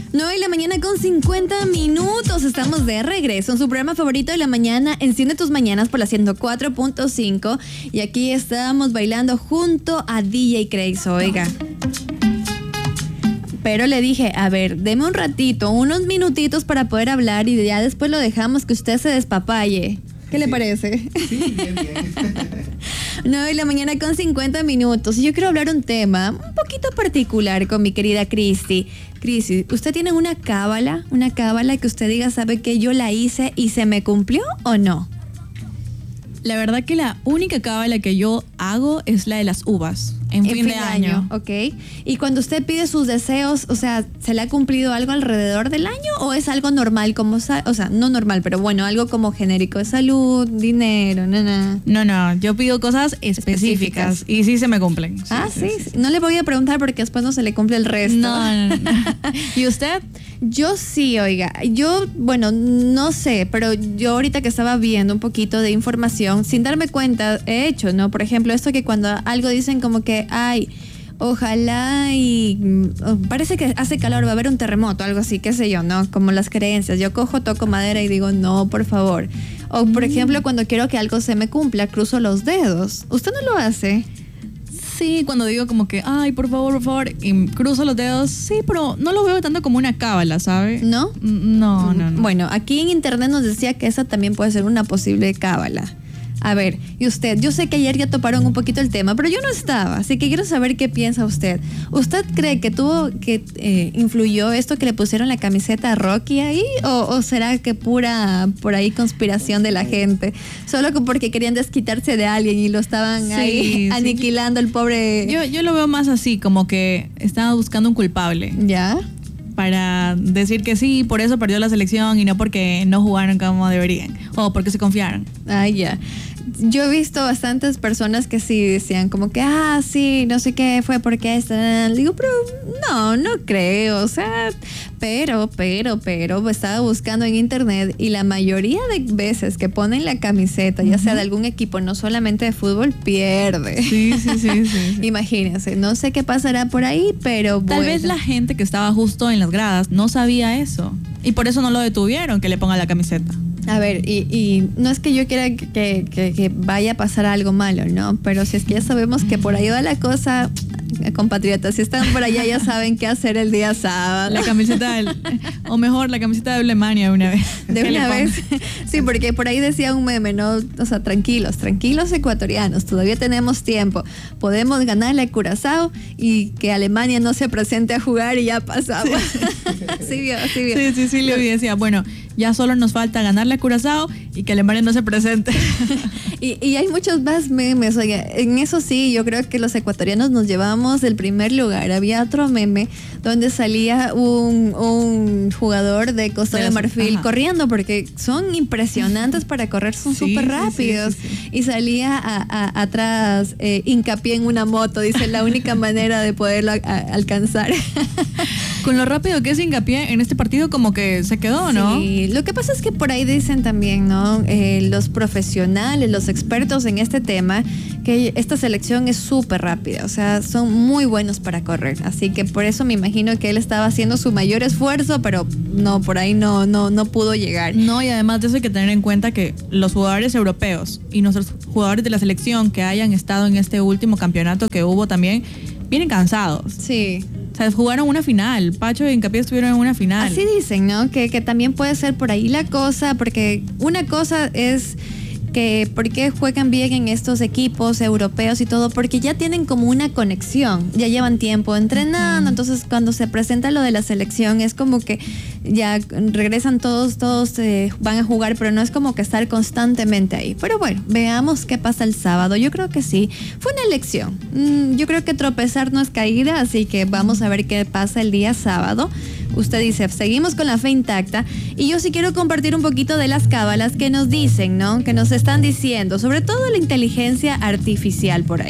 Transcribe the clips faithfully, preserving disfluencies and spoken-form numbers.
nueve de la mañana con cincuenta minutos. Estamos de regreso en su programa favorito de la mañana, Enciende tus mañanas por la ciento cuatro punto cinco. Y aquí estamos bailando junto a D J Crazy, oiga. Pero le dije, a ver, deme un ratito, unos minutitos para poder hablar y ya después lo dejamos que usted se despapalle. ¿Qué le parece? Sí, bien, bien. nueve de la mañana con cincuenta minutos. Y yo quiero hablar un tema un poquito particular con mi querida Cristi. Cristi, ¿usted tiene una cábala? Una cábala que usted diga, ¿sabe que yo la hice y se me cumplió o no? La verdad que la única cábala que yo hago es la de las uvas en, en fin, fin de, de año. año. Ok. Y cuando usted pide sus deseos, o sea, ¿se le ha cumplido algo alrededor del año o es algo normal como, o sea, no normal, pero bueno, algo como genérico de salud, dinero, nada? No, no, yo pido cosas específicas, específicas. Y sí se me cumplen. Sí, ah, sí, sí, sí. No le voy a preguntar porque después no se le cumple el resto. No, no, no. ¿Y usted? Yo sí, oiga, yo, bueno, no sé, pero yo ahorita que estaba viendo un poquito de información, sin darme cuenta, he hecho, ¿no? Por ejemplo, esto que cuando algo dicen como que, ay, ojalá y parece que hace calor, va a haber un terremoto, algo así, qué sé yo, ¿no? Como las creencias. Yo cojo, toco madera y digo, no, por favor. O, por mm. ejemplo, cuando quiero que algo se me cumpla, cruzo los dedos. ¿Usted no lo hace? Sí, cuando digo como que, ay, por favor, por favor, y cruzo los dedos, sí, pero no lo veo tanto como una cábala, ¿sabe? ¿No? No, no, no. Bueno, aquí en internet nos decía que esa también puede ser una posible cábala. A ver, y usted, yo sé que ayer ya toparon un poquito el tema, pero yo no estaba, así que quiero saber qué piensa usted. ¿Usted cree que tuvo, que eh, influyó esto que le pusieron la camiseta a Rocky ahí? ¿O, o será que pura, por ahí, conspiración de la gente? Solo porque querían desquitarse de alguien y lo estaban sí, ahí sí, aniquilando el pobre... Yo, yo lo veo más así, como que estaban buscando un culpable. ¿Ya? Para decir que sí, por eso perdió la selección y no porque no jugaron como deberían o porque se confiaron. Ah, ya. Yo he visto bastantes personas que sí decían como que, ah, sí, no sé qué fue porque esta. Digo, pero no, no creo, o sea, pero, pero, pero, estaba buscando en internet y la mayoría de veces que ponen la camiseta, ya uh-huh. sea de algún equipo, no solamente de fútbol, pierde. Sí, sí, sí, sí, sí. Imagínense, no sé qué pasará por ahí, pero tal bueno. vez la gente que estaba justo en las gradas no sabía eso y por eso no lo detuvieron, que le ponga la camiseta. A ver, y, y no es que yo quiera que, que, que vaya a pasar algo malo, ¿no? Pero si es que ya sabemos que por ahí va la cosa, compatriotas, si están por allá ya saben qué hacer el día sábado. La camiseta del, o mejor, la camiseta de Alemania de una vez. De una vez. Sí, porque por ahí decía un meme, ¿no? O sea, tranquilos, tranquilos ecuatorianos, todavía tenemos tiempo. Podemos ganarle a Curazao y que Alemania no se presente a jugar y ya pasamos. Sí, vio, sí, vio. Sí, sí, sí, le decía, bueno, ya solo nos falta ganarle a Curazao y que Alemania no se presente. y, y hay muchos más memes, oiga, en eso sí, yo creo que los ecuatorianos nos llevamos el primer lugar. Había otro meme donde salía un, un jugador de Costa de, de Marfil ajá. corriendo, porque son impresionantes para correr, son súper sí, rápidos. Sí, sí, sí, sí. Y salía a, a, atrás, eh, hincapié en una moto, dice, la única manera de poderlo a, a, alcanzar. Con lo rápido que es Hincapié en este partido, como que se quedó, ¿no? Sí, lo que pasa es que por ahí dicen también, ¿no? Eh, los profesionales, los expertos en este tema, que esta selección es súper rápida, o sea, son muy buenos para correr, así que por eso me imagino que él estaba haciendo su mayor esfuerzo, pero no, por ahí no, no, no pudo llegar. No, y además de eso hay que tener en cuenta que los jugadores europeos y nuestros jugadores de la selección que hayan estado en este último campeonato que hubo también, vienen cansados. Sí. O sea, jugaron una final. Pacho y Hincapié estuvieron en una final. Así dicen, ¿no? Que, que también puede ser por ahí la cosa, porque una cosa es que por qué juegan bien en estos equipos europeos y todo, porque ya tienen como una conexión, ya llevan tiempo entrenando, uh-huh. entonces cuando se presenta lo de la selección es como que ya regresan todos, todos eh, van a jugar, pero no es como que estar constantemente ahí. Pero bueno, veamos qué pasa el sábado. Yo creo que sí, fue una elección. Mm, yo creo que tropezar no es caída, así que vamos a ver qué pasa el día sábado. Usted dice, seguimos con la fe intacta, y yo sí quiero compartir un poquito de las cábalas que nos dicen, ¿no? Que nos están diciendo, sobre todo la inteligencia artificial por ahí.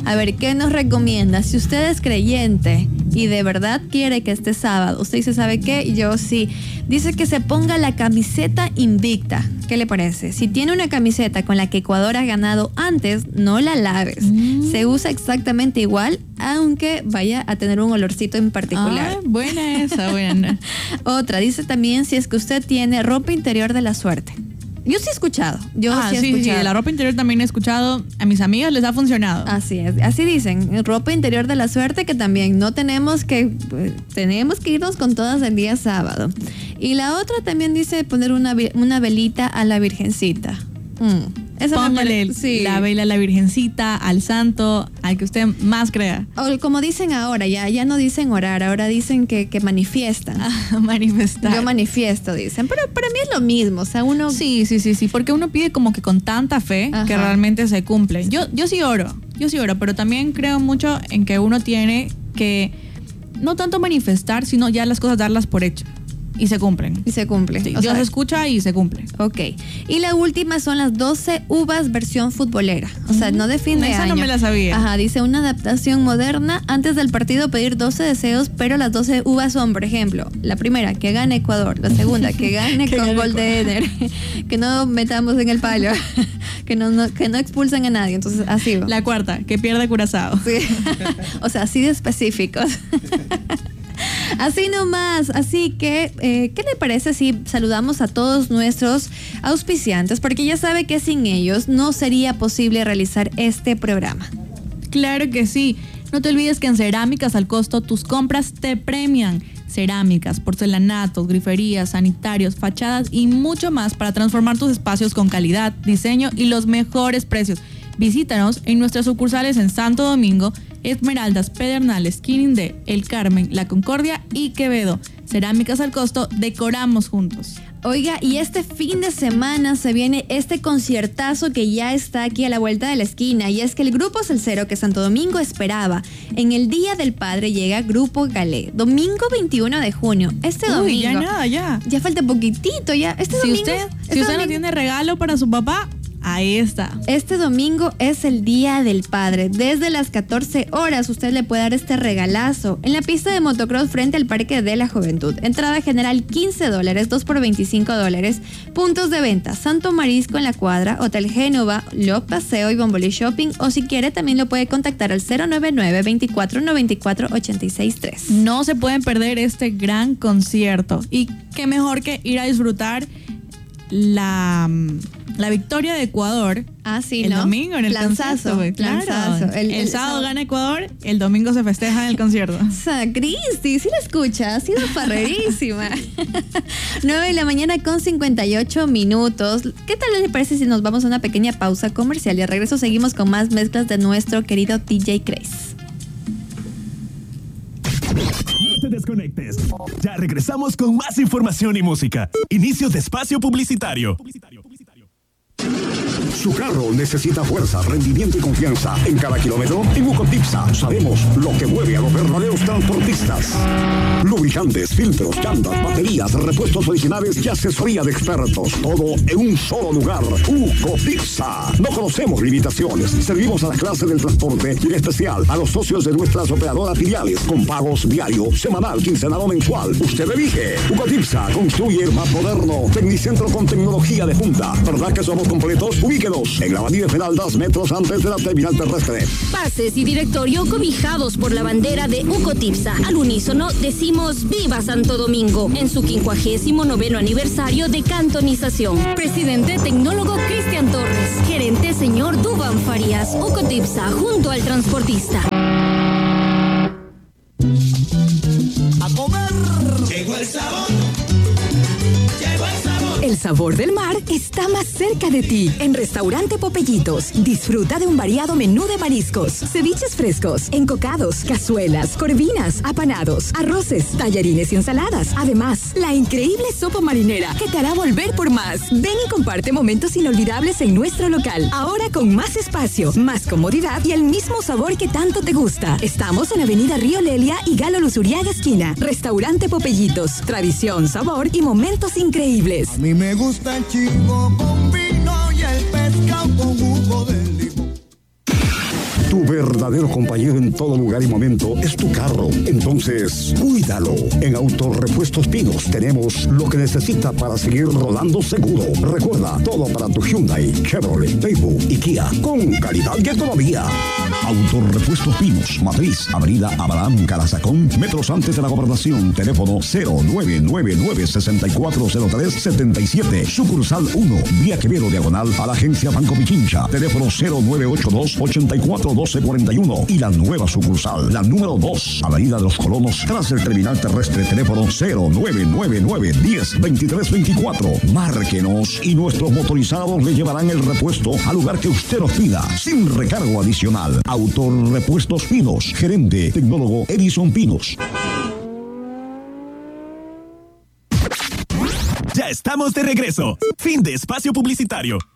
A ver, ¿qué nos recomienda? Si usted es creyente y de verdad quiere que este sábado, usted dice, ¿sabe qué? Yo sí. Dice que se ponga la camiseta invicta. ¿Qué le parece? Si tiene una camiseta con la que Ecuador ha ganado antes, no la laves. Mm. Se usa exactamente igual, aunque vaya a tener un olorcito en particular. Ah, buena esa, buena. Otra, dice también si es que usted tiene ropa interior de la suerte. Yo sí he escuchado. Yo ah, sí he sí, escuchado. sí, la ropa interior también he escuchado. A mis amigas les ha funcionado. Así es, así dicen. Ropa interior de la suerte, que también no tenemos que, pues, tenemos que irnos con todas el día sábado. Y la otra también dice poner una, una velita a la Virgencita. Mm. Esa Póngale pare- sí. la vela a la Virgencita, al santo, al que usted más crea. O como dicen ahora, ya, ya no dicen orar, ahora dicen que, que manifiestan. Ah, manifestar. Yo manifiesto, dicen. Pero para mí es lo mismo. O sea, uno. Sí, sí, sí, sí. Porque uno pide como que con tanta fe Ajá. que realmente se cumple. Yo, yo sí oro, yo sí oro, pero también creo mucho en que uno tiene que no tanto manifestar, sino ya las cosas darlas por hecho. Y se cumplen. Y se cumple. Sí, O Dios sea, escucha y se cumple. Ok. Y la última son las doce uvas versión futbolera. O sea, no de fin de Esa año. no me la sabía. Ajá, dice una adaptación moderna. Antes del partido pedir doce deseos, pero las doce uvas son, por ejemplo, la primera, que gane Ecuador. La segunda, que gane Que con gane gol de Eder. Que no metamos en el palo. que, no, no, que no expulsen a nadie. Entonces, así va. La cuarta, que pierda Curazao. Sí. O sea, así de específicos. Así nomás, así que, eh, ¿qué le parece si saludamos a todos nuestros auspiciantes? Porque ya sabe que sin ellos no sería posible realizar este programa. Claro que sí. No te olvides que en Cerámicas al Costo tus compras te premian. Cerámicas, porcelanatos, griferías, sanitarios, fachadas y mucho más para transformar tus espacios con calidad, diseño y los mejores precios. Visítanos en nuestras sucursales en Santo Domingo, Esmeraldas, Pedernales, Quirindé, El Carmen, La Concordia y Quevedo. Cerámicas al Costo, decoramos juntos. Oiga, y este fin de semana se viene este conciertazo que ya está aquí a la vuelta de la esquina, y es que el Grupo Salsero que Santo Domingo esperaba en el Día del Padre llega Grupo Galé, domingo veintiuno de junio. Este Uy, domingo. ya nada, ya. Ya falta poquitito, ya. Este Si domingo. usted, este si usted no domingo- tiene regalo para su papá, ahí está. Este domingo es el Día del Padre. Desde las catorce horas usted le puede dar este regalazo en la pista de motocross frente al Parque de la Juventud. Entrada general quince dólares, dos por veinticinco dólares. Puntos de venta: Santo Marisco en la Cuadra, Hotel Génova, Lo Paseo y Bomboli Shopping. O si quiere también lo puede contactar al cero nueve nueve, veinticuatro noventa y cuatro, ochenta y seis tres. No se pueden perder este gran concierto. Y qué mejor que ir a disfrutar la, la victoria de Ecuador. Ah, sí, el ¿no? domingo en el Lanzazo, concierto, güey. Claro. lanzazo. El, El- el sábado sábado. gana Ecuador, el domingo se festeja en el concierto. Cristi, sí la escucha, ha sido farrerísima. nueve de la mañana con cincuenta y ocho minutos. ¿Qué tal les parece si nos vamos a una pequeña pausa comercial y al regreso seguimos con más mezclas de nuestro querido D J Craze? No te desconectes. Ya regresamos con más información y música. Inicio de espacio publicitario. Su carro necesita fuerza, rendimiento y confianza. En cada kilómetro, en Ucotipsa sabemos lo que mueve a los verdaderos transportistas. Lubricantes, filtros, llantas, baterías, repuestos originales y asesoría de expertos. Todo en un solo lugar. Ucotipsa. No conocemos limitaciones. Servimos a la clase del transporte y en especial a los socios de nuestras operadoras filiales con pagos diario, semanal, quincenal o mensual. Usted elige. Ucotipsa construye el más moderno Tecnicentro con tecnología de punta. ¿Verdad que somos completos? Ubíquenos en la avenida Esmeraldas, metros antes de la terminal terrestre. Pases y directorio cobijados por la bandera de Ucotipsa. Al unísono decimos ¡Viva Santo Domingo! En su quincuagésimo noveno aniversario de cantonización. Presidente tecnólogo Cristian Torres. Gerente señor Duban Farías. Ucotipsa junto al transportista. A comer. Llegó el sabor. Llegó el sabor. El sabor del mar está más cerca de ti. En Restaurante Popellitos, disfruta de un variado menú de mariscos, ceviches frescos, encocados, cazuelas, corvinas, apanados, arroces, tallarines y ensaladas. Además, la increíble sopa marinera que te hará volver por más. Ven y comparte momentos inolvidables en nuestro local. Ahora con más espacio, más comodidad y el mismo sabor que tanto te gusta. Estamos en Avenida Río Lelia y Galo Luzuriaga esquina. Restaurante Popellitos, tradición, sabor y momentos increíbles. A mí me gusta el chivo con vino y el pescado con jugo de limón. Tu verdadero compañero en todo lugar y momento es tu carro. Entonces, cuídalo. En Autorepuestos Pinos tenemos lo que necesita para seguir rodando seguro. Recuerda, todo para tu Hyundai, Chevrolet, Daewoo y Kia, con calidad que todavía. Autorepuestos Pinos, Matriz, Avenida Abraham Carazacón, metros antes de la Gobernación. Teléfono cero nueve nueve nueve, seis cuatro cero tres, siete siete. Sucursal uno, Vía Quevedo Diagonal a la agencia Banco Pichincha. Teléfono cero nueve ocho dos, ocho cuatro, uno dos cuatro uno. Y la nueva sucursal, la número dos, Avenida de los Colonos, tras el terminal terrestre. Teléfono cero nueve nueve nueve, diez, veintitrés veinticuatro. Márquenos y nuestros motorizados le llevarán el repuesto al lugar que usted nos pida, sin recargo adicional. Autorepuestos Pinos, gerente tecnólogo Edison Pinos. Ya estamos de regreso. Fin de espacio publicitario.